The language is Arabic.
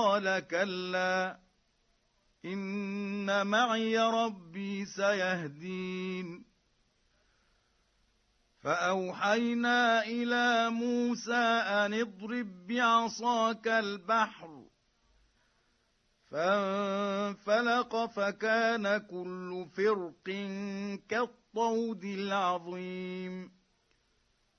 قال كلا إن معي ربي سيهدين فأوحينا إلى موسى أن اضرب بعصاك البحر فانفلق فكان كل فرق كالطود العظيم